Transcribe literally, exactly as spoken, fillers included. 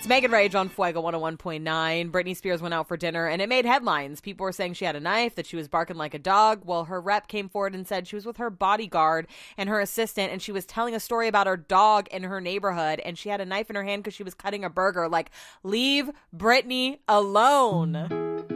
It's Megan Rage on Fuego one oh one point nine. Britney Spears went out for dinner, and it made headlines. People were saying she had a knife, that she was barking like a dog. Well, her rep came forward and said she was with her bodyguard and her assistant, and she was telling a story about her dog in her neighborhood, and she had a knife in her hand because she was cutting a burger. Like, leave Britney alone.